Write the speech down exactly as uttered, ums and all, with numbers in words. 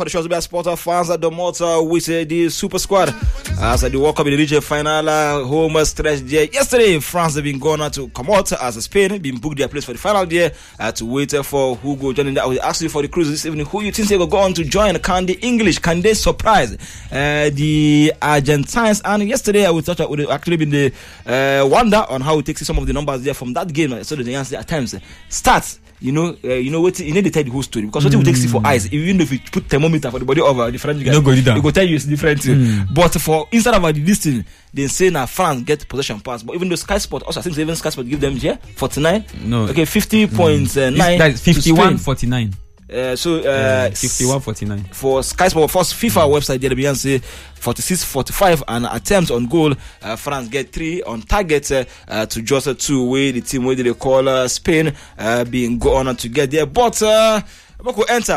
For the shows be a supporter fans at the motor with uh, the super squad as uh, the World Cup in the region final uh, home stretch there. Yesterday, France have been going to come out as Spain been booked their place for the final there uh, to wait uh, for who go joining that. I will ask you for the cruise this evening. Who you think they will go on to join? Can the English can they surprise uh, the Argentines? And yesterday, I would thought it would actually been the uh, wonder on how we take some of the numbers there from that game. So the answer at times uh, starts. You know, uh, you know what? You need to tell the whole story because what mm. you take see for eyes, even if you put thermometer for the body of a different guy, go it go tell you it's different. Mm. But for instead of this thing, they say now France get possession pass. But even though Sky Sport, also I think even Sky Sport give them yeah forty-nine. No, okay, fifty point nine. That's fifty-one forty-nine. Uh, so uh, uh, fifty-one forty-nine for Sky Sport first FIFA mm. website there be say forty-six forty-five and attempts on goal uh, France get three on target uh, uh, to just uh, two way the team where they call uh, Spain uh, being go on to get there but uh, enter